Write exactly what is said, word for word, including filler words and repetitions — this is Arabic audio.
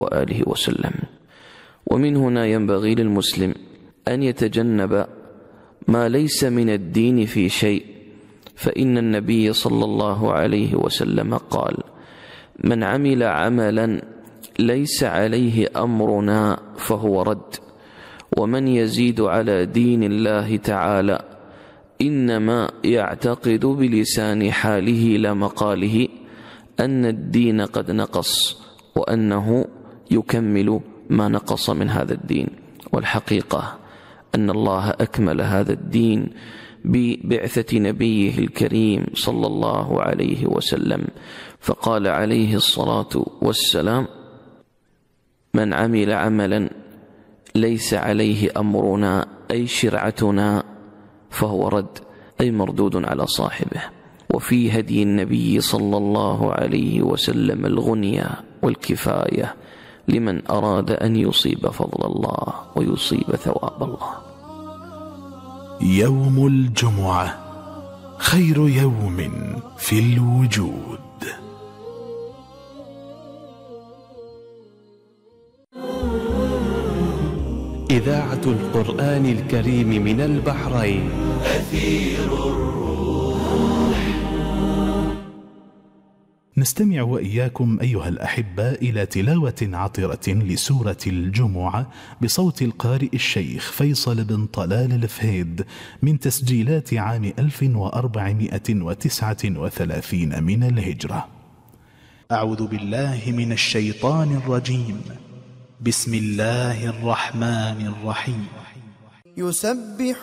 وآله وسلم. ومن هنا ينبغي للمسلم أن يتجنب ما ليس من الدين في شيء، فإن النبي صلى الله عليه وسلم قال: من عمل عملا ليس عليه أمرنا فهو رد، ومن يزيد على دين الله تعالى إنما يعتقد بلسان حاله لا مقاله أن الدين قد نقص، وأنه يكمل ما نقص من هذا الدين. والحقيقة أن الله أكمل هذا الدين ببعثة نبيه الكريم صلى الله عليه وسلم، فقال عليه الصلاة والسلام: من عمل عملا ليس عليه أمرنا أي شرعتنا فهو رد، أي مردود على صاحبه. وفي هدي النبي صلى الله عليه وسلم الغنية والكفاية لمن أراد أن يصيب فضل الله ويصيب ثواب الله. يوم الجمعة خير يوم في الوجود. إذاعة القرآن الكريم من البحرين. أثير الروح. نستمع وإياكم أيها الأحبة إلى تلاوة عطرة لسورة الجمعة بصوت القارئ الشيخ فيصل بن طلال الفهيد من تسجيلات عام ألف وأربعمائة وتسعة وثلاثين من الهجرة. أعوذ بالله من الشيطان الرجيم. بسم الله الرحمن الرحيم. يسبح